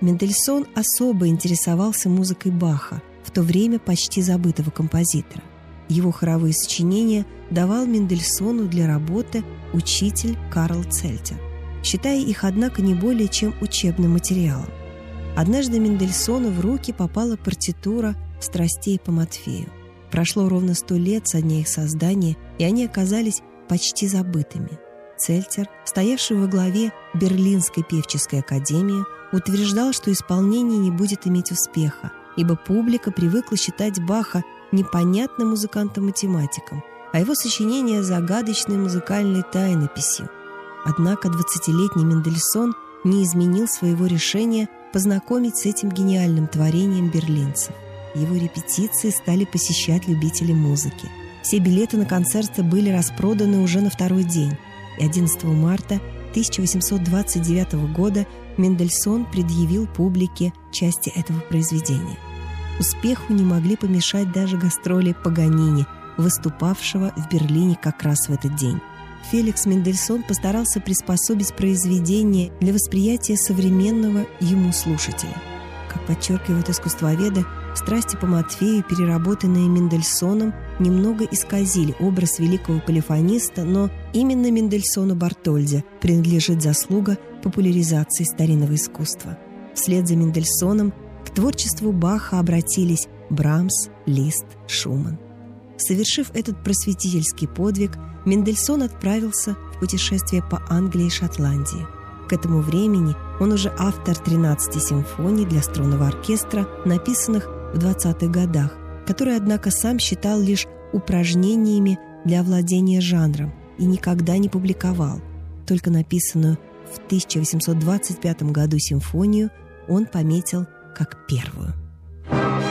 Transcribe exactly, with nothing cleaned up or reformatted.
Мендельсон особо интересовался музыкой Баха, в то время почти забытого композитора. Его хоровые сочинения давал Мендельсону для работы учитель Карл Цельтер, считая их, однако, не более чем учебным материалом. Однажды Мендельсону в руки попала партитура «Страстей по Матфею». Прошло ровно сто лет со дня их создания, и они оказались почти забытыми. Цельтер, стоявший во главе Берлинской певческой академии, утверждал, что исполнение не будет иметь успеха, ибо публика привыкла считать Баха непонятным музыкантом-математиком, а его сочинения загадочной музыкальной тайнописью. Однако двадцатилетний Мендельсон не изменил своего решения познакомить с этим гениальным творением берлинцев. Его репетиции стали посещать любители музыки. Все билеты на концерты были распроданы уже на второй день, и одиннадцатого марта тысяча восемьсот двадцать девятого года Мендельсон предъявил публике части этого произведения. Успеху не могли помешать даже гастроли Паганини, выступавшего в Берлине как раз в этот день. Феликс Мендельсон постарался приспособить произведение для восприятия современного ему слушателя. Как подчеркивают искусствоведы, «Страсти по Матфею», переработанные Мендельсоном, немного исказили образ великого полифониста, но именно Мендельсону Бартольди принадлежит заслуга популяризации старинного искусства. Вслед за Мендельсоном к творчеству Баха обратились Брамс, Лист, Шуман. Совершив этот просветительский подвиг, Мендельсон отправился в путешествие по Англии и Шотландии. К этому времени он уже автор тринадцати симфоний для струнного оркестра, написанных в двадцатых годах, которые, однако, сам считал лишь упражнениями для овладения жанром и никогда не публиковал. Только написанную в тысяча восемьсот двадцать пятом году симфонию он пометил как первую.